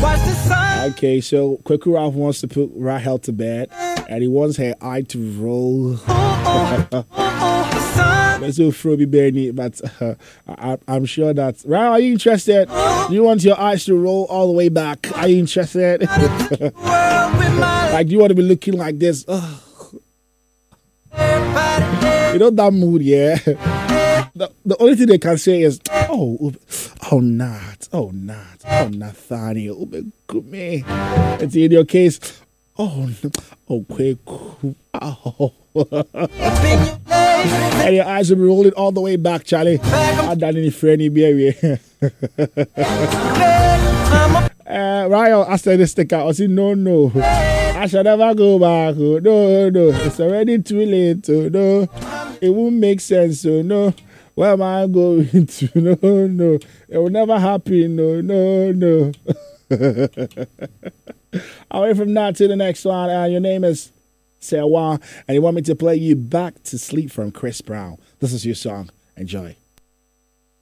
Okay, so Kweku Ralph wants to put Rahel to bed, and he wants her eye to roll. Let's do Froby Bernie, but I'm sure that. Rahel, are you interested? Do you want your eyes to roll all the way back? Are you interested? Like, do you want to be looking like this? Oh. You know that mood, yeah? The only thing they can say is, Nathaniel, it's in your case, quick, and your eyes will be rolling all the way back, Charlie. I done any friendly berry. Ryan asked her to stick out. I said, no. I shall never go back. No. It's already too late. No. It won't make sense. So no. Where am I going to? No. It will never happen. No. Away from that to the next one. Your name is Sewa, and you want me to play you Back to Sleep from Chris Brown. This is your song. Enjoy.